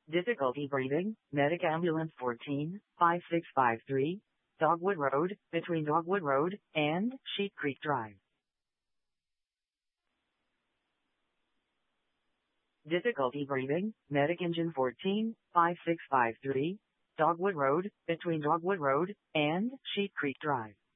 Difficulty breathing, Medic Ambulance 14-5653, Dogwood Road, between Dogwood Road and Sheep Creek Drive. Difficulty breathing, Medic Engine 14-5653, Dogwood Road, between Dogwood Road and Sheep Creek Drive.